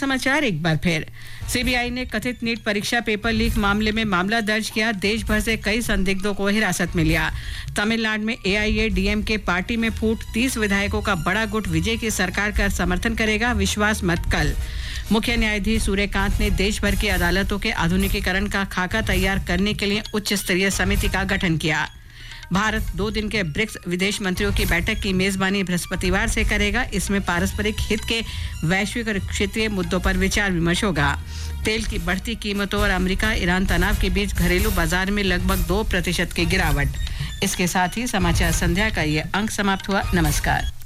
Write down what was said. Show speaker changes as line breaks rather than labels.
समाचार एक बार फिर। सीबीआई ने कथित नीट परीक्षा पेपर लीक मामले में मामला दर्ज किया। देश भर से कई संदिग्धों को हिरासत में लिया। तमिलनाडु में एआईएडीएमके पार्टी में फूट, 30 विधायकों का बड़ा गुट विजय की सरकार का समर्थन करेगा, विश्वास मत कल। मुख्य न्यायाधीश सूर्यकांत ने देश भर की अदालतों के आधुनिकीकरण का खाका तैयार करने के लिए उच्च स्तरीय समिति का गठन किया। भारत 2 दिन के ब्रिक्स विदेश मंत्रियों की बैठक की मेजबानी बृहस्पतिवार से करेगा। इसमें पारस्परिक हित के वैश्विक और क्षेत्रीय मुद्दों पर विचार विमर्श होगा। तेल की बढ़ती कीमतों और अमेरिका ईरान तनाव के बीच घरेलू बाजार में लगभग 2% की गिरावट। इसके साथ ही समाचार संध्या का ये अंक समाप्त हुआ। नमस्कार।